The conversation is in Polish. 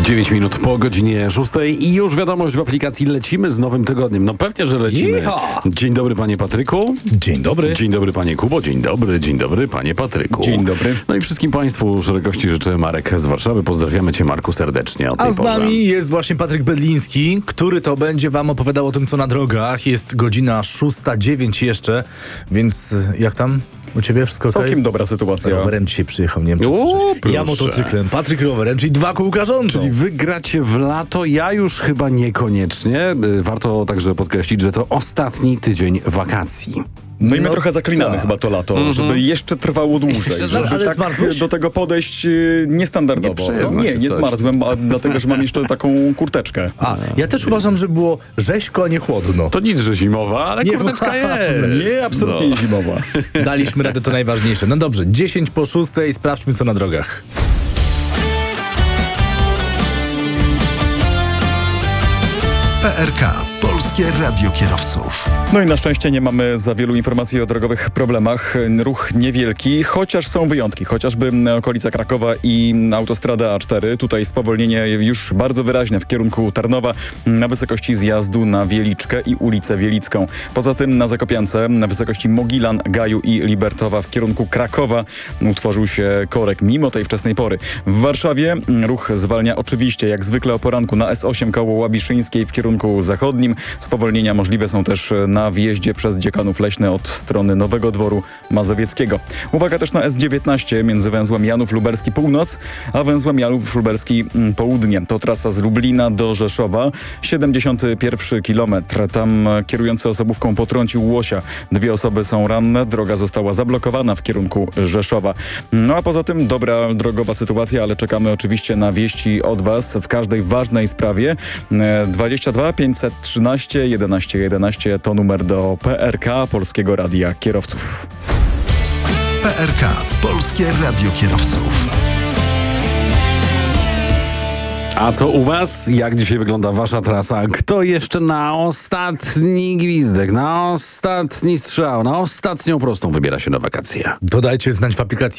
9 minut po godzinie 6 i już wiadomość w aplikacji. Lecimy z nowym tygodniem. No pewnie, że lecimy. Iha! Dzień dobry, panie Patryku. Dzień dobry. Dzień dobry, panie Kubo. Dzień dobry, panie Patryku. Dzień dobry. No i wszystkim państwu szerokości życzę Marek z Warszawy. Pozdrawiamy cię, Marku, serdecznie o tej A z porze. nami jest właśnie Patryk Bedliński, który to będzie wam opowiadał o tym, co na drogach. Jest godzina 6:09 jeszcze, więc jak tam u ciebie wszystko okej? Całkiem dobra sytuacja. Rowerem dzisiaj przyjechał, nie wiem czy O, słyszałeś. proszę. Ja motocyklem, Patryk rowerem, czyli 2 kółka rządzą. Czyli wy gracie w lato, ja już chyba niekoniecznie. Warto także podkreślić, że to ostatni tydzień wakacji. No i my No trochę zaklinamy tak. chyba to lato, żeby jeszcze trwało dłużej. Ale Żeby tak zmarzłeś? do tego podejść niestandardowo. Nie przyzna się Nie coś. zmarzłem, a dlatego, że mam jeszcze taką kurteczkę. A, ja też uważam, że było rzeźko, a nie chłodno. To nic, że zimowa, ale Nie kurteczka ważne. jest. Nie, absolutnie nie zimowa. Daliśmy radę, to najważniejsze. No dobrze, 10 po 6, sprawdźmy co na drogach. PRK, Polskie Radio Kierowców. No i na szczęście nie mamy za wielu informacji o drogowych problemach. Ruch niewielki, chociaż są wyjątki. Chociażby okolica Krakowa i autostrada A4. Tutaj spowolnienie już bardzo wyraźne w kierunku Tarnowa na wysokości zjazdu na Wieliczkę i ulicę Wielicką. Poza tym na Zakopiance na wysokości Mogilan, Gaju i Libertowa w kierunku Krakowa utworzył się korek mimo tej wczesnej pory. W Warszawie ruch zwalnia oczywiście jak zwykle o poranku na S8 koło Łabiszyńskiej w kierunku zachodnim. Spowolnienia możliwe są też na wjeździe przez Dziekanów Leśne od strony Nowego Dworu Mazowieckiego. Uwaga też na S19 między węzłem Janów Lubelski Północ, a węzłem Janów Lubelski Południe. To trasa z Lublina do Rzeszowa. 71 kilometr. Tam kierujący osobówką potrącił łosia. 2 osoby są ranne. Droga została zablokowana w kierunku Rzeszowa. No a poza tym dobra drogowa sytuacja, ale czekamy oczywiście na wieści od was w każdej ważnej sprawie. 22 513 11 11 to numer do PRK, Polskiego Radia Kierowców. PRK, Polskie Radio Kierowców. A co u was? Jak dzisiaj wygląda wasza trasa? Kto jeszcze na ostatni gwizdek, na ostatni strzał, na ostatnią prostą wybiera się na wakacje? Dodajcie znać w aplikacji